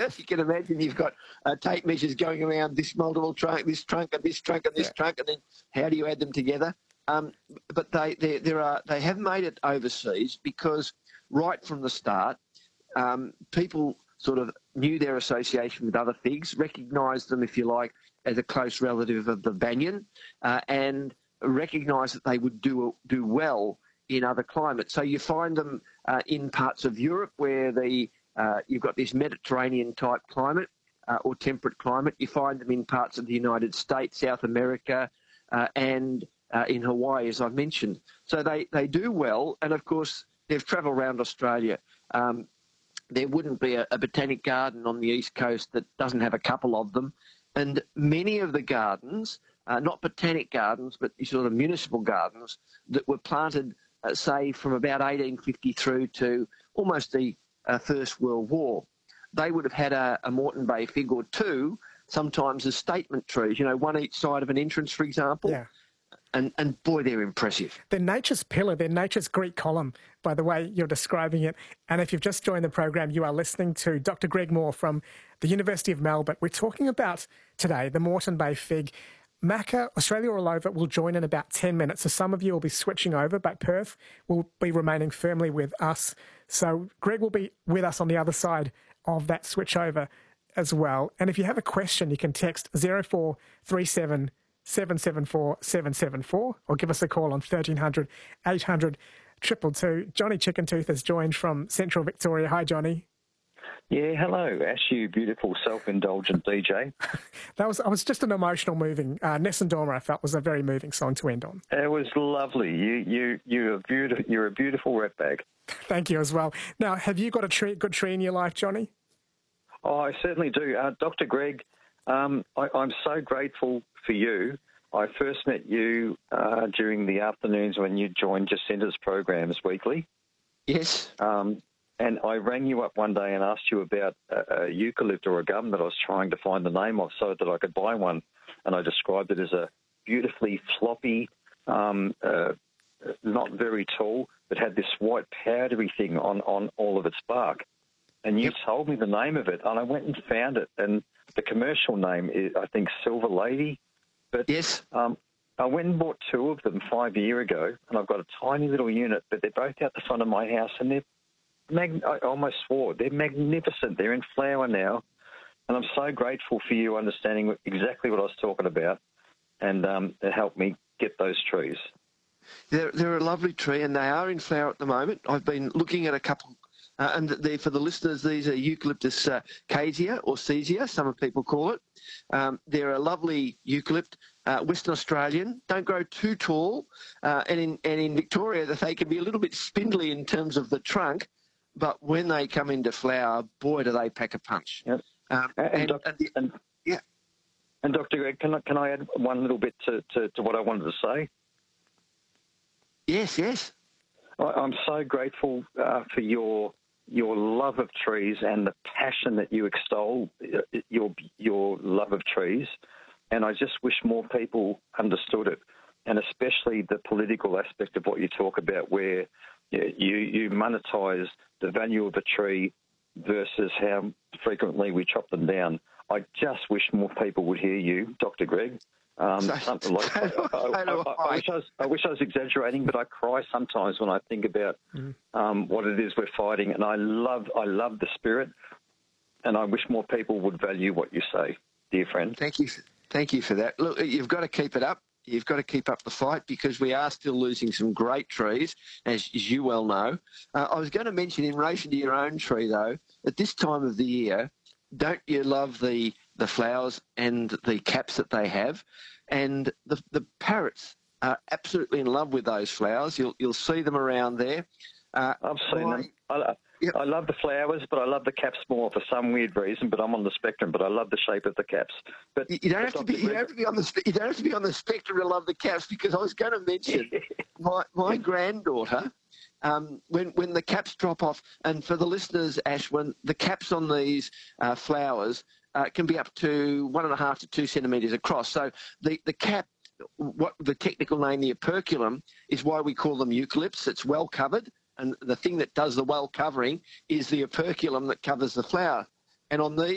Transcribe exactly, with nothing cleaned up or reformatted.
you can imagine you've got uh, tape measures going around this multiple trunk, this trunk, and this trunk, and this yeah. trunk, and then how do you add them together? Um, but they, they, there are, they have made it overseas because right from the start, um, people sort of knew their association with other figs, recognised them, if you like, as a close relative of the banyan, uh, and recognised that they would do do well in other climates. So you find them uh, in parts of Europe where the uh, you've got this Mediterranean-type climate uh, or temperate climate. You find them in parts of the United States, South America, uh, and uh, in Hawaii, as I've mentioned. So they, they do well, and of course they've travelled around Australia. Um, there wouldn't be a, a botanic garden on the East Coast that doesn't have a couple of them. And many of the gardens, uh, not botanic gardens, but sort of municipal gardens that were planted, uh, say, from about eighteen fifty through to almost the uh, First World War, they would have had a, a Moreton Bay fig or two, sometimes as statement trees, you know, one each side of an entrance, for example. Yeah. And, and boy, they're impressive. They're nature's pillar. They're nature's Greek column, by the way you're describing it. And if you've just joined the program, you are listening to Doctor Greg Moore from the University of Melbourne. We're talking about today the Moreton Bay fig. Macca, Australia All Over, will join in about ten minutes. So some of you will be switching over, but Perth will be remaining firmly with us. So Greg will be with us on the other side of that switch over as well. And if you have a question, you can text zero four three seven seven seven four seven seven four or give us a call on thirteen hundred eight hundred two two two. Johnny Chickentooth has joined from Central Victoria. Hi, Johnny. Yeah, hello, Ash, you beautiful self-indulgent D J. That was, I was just an emotional moving. Uh, Nessun Dorma, I felt, was a very moving song to end on. It was lovely. You, you, you're a beautiful, you're a beautiful ratbag. Thank you as well. Now, have you got a tree, good tree in your life, Johnny? Oh, I certainly do. Uh, Doctor Greg, um, I, I'm so grateful for you. I first met you uh, during the afternoons when you joined Jacinta's programs weekly. Yes. Um, and I rang you up one day and asked you about a, a eucalypt or a gum that I was trying to find the name of so that I could buy one. And I described it as a beautifully floppy, um, uh, not very tall, but had this white powdery thing on, on all of its bark. And you yep. told me the name of it, and I went and found it. And the commercial name is, I think, Silver Lady. But yes. Um, I went and bought two of them five years ago, and I've got a tiny little unit, but they're both out the front of my house, and they're, mag- I almost swore, they're magnificent. They're in flower now, and I'm so grateful for you understanding exactly what I was talking about, and um, it helped me get those trees. They're, they're a lovely tree, and they are in flower at the moment. I've been looking at a couple, uh, and they, for the listeners, these are Eucalyptus uh, cassia or caesia, some people call it. Um, they're a lovely eucalypt, uh, Western Australian, don't grow too tall, uh, and, in, and in Victoria they can be a little bit spindly in terms of the trunk, but when they come into flower, boy, do they pack a punch. Yep. Um, and, and, doc- and, the, and, yeah. and Doctor Greg, can I, can I add one little bit to, to, to what I wanted to say? Yes, yes. I, I'm so grateful uh, for your your love of trees and the passion that you extol, your your love of trees. And I just wish more people understood it, and especially the political aspect of what you talk about, where you, you monetize the value of a tree versus how frequently we chop them down. I just wish more people would hear you, Doctor Greg. Um, so, something like, I, I, I, I, I, wish I, was, I wish I was exaggerating, but I cry sometimes when I think about mm. um, what it is we're fighting. And I love, I love the spirit, and I wish more people would value what you say, dear friend. Thank you, thank you for that. Look, you've got to keep it up. You've got to keep up the fight because we are still losing some great trees, as, as you well know. Uh, I was going to mention in relation to your own tree, though, at this time of the year, don't you love the the flowers and the caps that they have? And the the parrots are absolutely in love with those flowers. You'll you'll see them around there. Uh, I've seen I, them. I, yep. I love the flowers, but I love the caps more for some weird reason. But I'm on the spectrum. But I love the shape of the caps. But you don't have to be. You don't have to be on the. You don't have to be on the spectrum to love the caps, because I was going to mention my my granddaughter. Um, when when the caps drop off, and for the listeners, Ash, when the caps on these uh, flowers uh, can be up to one and a half to two centimetres across. So the, the cap, what the technical name, the operculum, is why we call them eucalypts. It's well covered, and the thing that does the well covering is the operculum that covers the flower. And on these